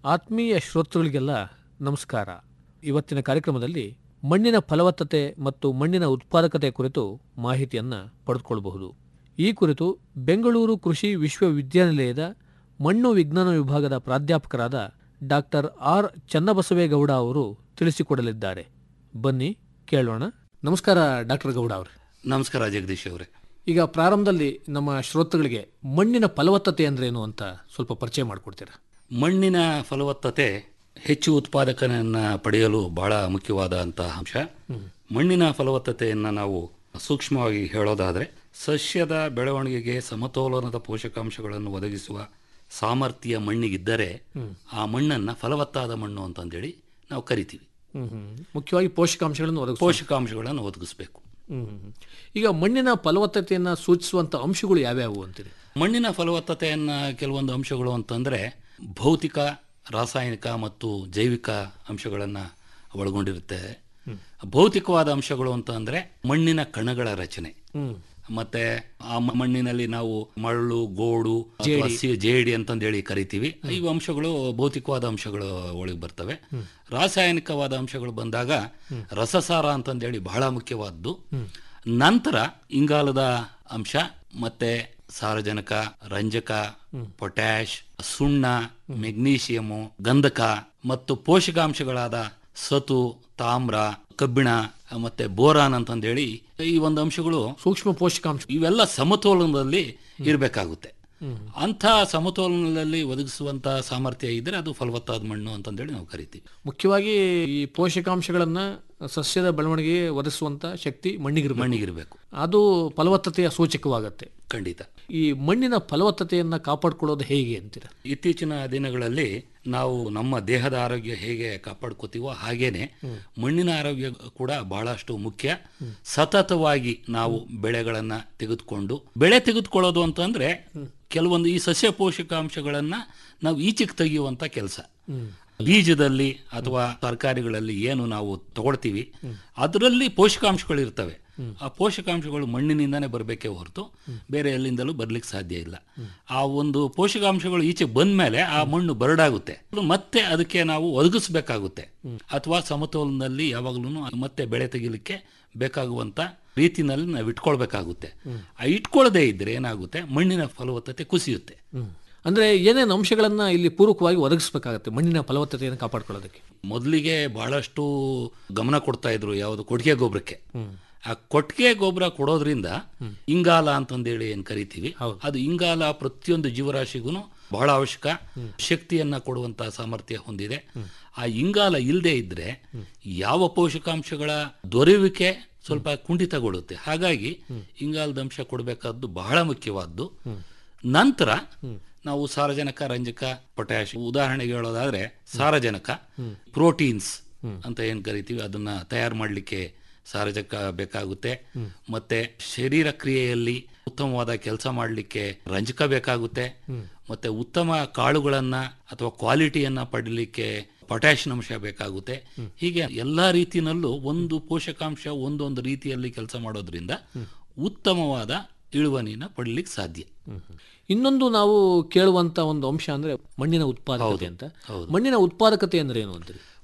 ಆತ್ಮೀಯ ಶ್ರೋತೃಗಳಿಗೆಲ್ಲ ನಮಸ್ಕಾರ. ಇವತ್ತಿನ ಕಾರ್ಯಕ್ರಮದಲ್ಲಿ ಮಣ್ಣಿನ ಫಲವತ್ತತೆ ಮತ್ತು ಮಣ್ಣಿನ ಉತ್ಪಾದಕತೆ ಕುರಿತು ಮಾಹಿತಿಯನ್ನು ಪಡೆದುಕೊಳ್ಳಬಹುದು. ಈ ಕುರಿತು ಬೆಂಗಳೂರು ಕೃಷಿ ವಿಶ್ವವಿದ್ಯಾನಿಲಯದ ಮಣ್ಣು ವಿಜ್ಞಾನ ವಿಭಾಗದ ಪ್ರಾಧ್ಯಾಪಕರಾದ ಡಾಕ್ಟರ್ ಆರ್ ಚನ್ನಬಸವೇಗೌಡ ಅವರು ತಿಳಿಸಿಕೊಡಲಿದ್ದಾರೆ. ಬನ್ನಿ ಕೇಳೋಣ. ನಮಸ್ಕಾರ ಡಾಕ್ಟರ್ ಗೌಡ ಅವರೇ. ನಮಸ್ಕಾರ ಜಗದೀಶ್ ಅವರೇ. ಈಗ ಪ್ರಾರಂಭದಲ್ಲಿ ನಮ್ಮ ಶ್ರೋತೃಗಳಿಗೆ ಮಣ್ಣಿನ ಫಲವತ್ತತೆ ಅಂದ್ರೇನು ಅಂತ ಸ್ವಲ್ಪ ಪರಿಚಯ ಮಾಡಿಕೊಡ್ತೀರಾ? ಮಣ್ಣಿನ ಫಲವತ್ತತೆ ಹೆಚ್ಚು ಉತ್ಪಾದಕನನ್ನು ಪಡೆಯಲು ಬಹಳ ಮುಖ್ಯವಾದಂತಹ ಅಂಶ. ಮಣ್ಣಿನ ಫಲವತ್ತತೆಯನ್ನು ನಾವು ಸೂಕ್ಷ್ಮವಾಗಿ ಹೇಳೋದಾದರೆ, ಸಸ್ಯದ ಬೆಳವಣಿಗೆಗೆ ಸಮತೋಲನದ ಪೋಷಕಾಂಶಗಳನ್ನು ಒದಗಿಸುವ ಸಾಮರ್ಥ್ಯ ಮಣ್ಣಿಗಿದ್ದರೆ ಆ ಮಣ್ಣನ್ನು ಫಲವತ್ತಾದ ಮಣ್ಣು ಅಂತಂದೇಳಿ ನಾವು ಕರಿತೀವಿ. ಮುಖ್ಯವಾಗಿ ಪೋಷಕಾಂಶಗಳನ್ನು ಒದಗಿಸಬೇಕು. ಈಗ ಮಣ್ಣಿನ ಫಲವತ್ತತೆಯನ್ನು ಸೂಚಿಸುವಂಥ ಅಂಶಗಳು ಯಾವ್ಯಾವು ಅಂತೀರಿ? ಮಣ್ಣಿನ ಫಲವತ್ತತೆಯನ್ನು ಕೆಲವೊಂದು ಅಂಶಗಳು ಅಂತಂದರೆ ಭೌತಿಕ, ರಾಸಾಯನಿಕ ಮತ್ತು ಜೈವಿಕ ಅಂಶಗಳನ್ನು ಒಳಗೊಂಡಿರುತ್ತೆ. ಭೌತಿಕವಾದ ಅಂಶಗಳು ಅಂತ ಅಂದರೆ ಮಣ್ಣಿನ ಕಣಗಳ ರಚನೆ, ಮತ್ತೆ ಆ ಮಣ್ಣಿನಲ್ಲಿ ನಾವು ಮರಳು, ಗೋಡು, ಜೇಡಿ ಅಂತಂದೇಳಿ ಕರಿತೀವಿ. ಈ ಅಂಶಗಳು ಭೌತಿಕವಾದ ಅಂಶಗಳು ಒಳಗೆ ಬರ್ತವೆ. ರಾಸಾಯನಿಕವಾದ ಅಂಶಗಳು ಬಂದಾಗ ರಸಸಾರ ಅಂತಂದೇಳಿ ಬಹಳ ಮುಖ್ಯವಾದ್ದು. ನಂತರ ಇಂಗಾಲದ ಅಂಶ, ಮತ್ತೆ ಸಾರಜನಕ, ರಂಜಕ, ಪೊಟ್ಯಾಷ್, ಸುಣ್ಣ, ಮೆಗ್ನೀಷಿಯಮು, ಗಂಧಕ ಮತ್ತು ಪೋಷಕಾಂಶಗಳಾದ ಸತು, ತಾಮ್ರ, ಕಬ್ಬಿಣ ಮತ್ತೆ ಬೋರಾನ್ ಅಂತಂದೇಳಿ ಈ ಒಂದು ಅಂಶಗಳು ಸೂಕ್ಷ್ಮ ಪೋಷಕಾಂಶ. ಇವೆಲ್ಲ ಸಮತೋಲನದಲ್ಲಿ ಇರಬೇಕಾಗುತ್ತೆ. ಅಂಥ ಸಮತೋಲನದಲ್ಲಿ ಒದಗಿಸುವಂತಹ ಸಾಮರ್ಥ್ಯ ಇದ್ದರೆ ಅದು ಫಲವತ್ತಾದ ಮಣ್ಣು ಅಂತಂದೇಳಿ ನಾವು ಕರಿತೀವಿ. ಮುಖ್ಯವಾಗಿ ಈ ಪೋಷಕಾಂಶಗಳನ್ನು ಸಸ್ಯದ ಬೆಳವಣಿಗೆಗೆ ಒದಗಿಸುವಂಥ ಶಕ್ತಿ ಮಣ್ಣಿಗಿರಬೇಕು. ಅದು ಫಲವತ್ತತೆಯ ಸೂಚಕವಾಗುತ್ತೆ. ಖಂಡಿತ. ಈ ಮಣ್ಣಿನ ಫಲವತ್ತತೆಯನ್ನು ಕಾಪಾಡಿಕೊಳ್ಳೋದು ಹೇಗೆ ಅಂತೀರ? ಇತ್ತೀಚಿನ ದಿನಗಳಲ್ಲಿ ನಾವು ನಮ್ಮ ದೇಹದ ಆರೋಗ್ಯ ಹೇಗೆ ಕಾಪಾಡ್ಕೋತೀವೋ ಹಾಗೇನೆ ಮಣ್ಣಿನ ಆರೋಗ್ಯ ಕೂಡ ಬಹಳಷ್ಟು ಮುಖ್ಯ. ಸತತವಾಗಿ ನಾವು ಬೆಳೆಗಳನ್ನು ತೆಗೆದುಕೊಳ್ಳೋದು ಅಂತಂದ್ರೆ ಕೆಲವೊಂದು ಈ ಸಸ್ಯ ಪೋಷಕಾಂಶಗಳನ್ನ ನಾವು ಈಚೆಗೆ ತೆಗೆಯುವಂತ ಕೆಲಸ. ಬೀಜದಲ್ಲಿ ಅಥವಾ ತರಕಾರಿಗಳಲ್ಲಿ ಏನು ನಾವು ತಗೊಳ್ತೀವಿ ಅದರಲ್ಲಿ ಪೋಷಕಾಂಶಗಳು ಇರ್ತವೆ. ಆ ಪೋಷಕಾಂಶಗಳು ಮಣ್ಣಿನಿಂದಾನೇ ಬರಬೇಕೇ ಹೊರತು ಬೇರೆ ಎಲ್ಲಿಂದಲೂ ಬರ್ಲಿಕ್ಕೆ ಸಾಧ್ಯ ಇಲ್ಲ. ಆ ಒಂದು ಪೋಷಕಾಂಶಗಳು ಈಚೆ ಬಂದ ಮೇಲೆ ಆ ಮಣ್ಣು ಬರಡಾಗುತ್ತೆ. ಮತ್ತೆ ಅದಕ್ಕೆ ನಾವು ಒದಗಿಸ್ಬೇಕಾಗುತ್ತೆ, ಅಥವಾ ಸಮತೋಲನದಲ್ಲಿ ಯಾವಾಗಲೂ ಮತ್ತೆ ಬೆಳೆ ತೆಗಿಲಿಕ್ಕೆ ಬೇಕಾಗುವಂತ ರೀತಿನಲ್ಲಿ ನಾವು ಇಟ್ಕೊಳ್ಬೇಕಾಗುತ್ತೆ. ಆ ಇಟ್ಕೊಳ್ಳದೆ ಇದ್ರೆ ಏನಾಗುತ್ತೆ, ಮಣ್ಣಿನ ಫಲವತ್ತತೆ ಕುಸಿಯುತ್ತೆ. ಅಂದ್ರೆ ಏನೇನು ಅಂಶಗಳನ್ನ ಇಲ್ಲಿ ಪೂರಕವಾಗಿ ಒದಗಿಸಬೇಕಾಗುತ್ತೆ ಮಣ್ಣಿನ ಫಲವತ್ತತೆಯನ್ನು ಕಾಪಾಡ್ಕೊಳ್ಳೋದಕ್ಕೆ? ಮೊದಲಿಗೆ ಬಹಳಷ್ಟು ಗಮನ ಕೊಡ್ತಾ ಇದ್ರು ಯಾವುದು, ಕೊಟ್ಟಿಗೆ ಗೊಬ್ಬರಕ್ಕೆ. ಆ ಕೊಟ್ಟಿಗೆ ಗೊಬ್ಬರ ಕೊಡೋದ್ರಿಂದ ಇಂಗಾಲ ಅಂತಂದೇಳಿ ಏನ್ ಕರಿತೀವಿ, ಅದು ಇಂಗಾಲ ಪ್ರತಿಯೊಂದು ಜೀವರಾಶಿಗೂ ಬಹಳ ಅವಶ್ಯಕ, ಶಕ್ತಿಯನ್ನ ಕೊಡುವಂತಹ ಸಾಮರ್ಥ್ಯ ಹೊಂದಿದೆ. ಆ ಇಂಗಾಲ ಇಲ್ಲದೆ ಇದ್ರೆ ಯಾವ ಪೋಷಕಾಂಶಗಳ ದೊರೆಯುವಿಕೆ ಸ್ವಲ್ಪ ಕುಂಠಿತಗೊಳ್ಳುತ್ತೆ. ಹಾಗಾಗಿ ಇಂಗಾಲದ ಅಂಶ ಕೊಡಬೇಕಾದ್ದು ಬಹಳ ಮುಖ್ಯವಾದ್ದು. ನಂತರ ನಾವು ಸಾರಜನಕ, ರಂಜಕ, ಪೊಟ್ಯಾಷ್, ಉದಾಹರಣೆಗೆ ಹೇಳೋದಾದ್ರೆ ಸಾರಜನಕ, ಪ್ರೋಟೀನ್ಸ್ ಅಂತ ಏನ್ ಕರಿತೀವಿ ಅದನ್ನ ತಯಾರು ಮಾಡಲಿಕ್ಕೆ ಸಾರಜನಕ ಬೇಕಾಗುತ್ತೆ. ಮತ್ತೆ ಶರೀರ ಕ್ರಿಯೆಯಲ್ಲಿ ಉತ್ತಮವಾದ ಕೆಲಸ ಮಾಡಲಿಕ್ಕೆ ರಂಜಕ ಬೇಕಾಗುತ್ತೆ. ಮತ್ತೆ ಉತ್ತಮ ಕಾಳುಗಳನ್ನ ಅಥವಾ ಕ್ವಾಲಿಟಿಯನ್ನ ಪಡೀಲಿಕ್ಕೆ ಪೊಟ್ಯಾಷಿಯಂ ಅಂಶ ಬೇಕಾಗುತ್ತೆ. ಹೀಗೆ ಎಲ್ಲಾ ರೀತಿಯಲ್ಲೂ ಒಂದು ಪೋಷಕಾಂಶ ಒಂದೊಂದು ರೀತಿಯಲ್ಲಿ ಕೆಲಸ ಮಾಡೋದ್ರಿಂದ ಉತ್ತಮವಾದ ಇಳುವರಿನ ಪಡಲಿಕ್ಕೆ ಸಾಧ್ಯ. ಇನ್ನೊಂದು ನಾವು ಕೇಳುವಂತ ಒಂದು ಅಂಶ ಅಂದ್ರೆ ಮಣ್ಣಿನ ಉತ್ಪಾದಕತೆ ಅಂತ. ಮಣ್ಣಿನ ಉತ್ಪಾದಕತೆ ಅಂದ್ರೆ ಏನು ಅಂತೀರಿ?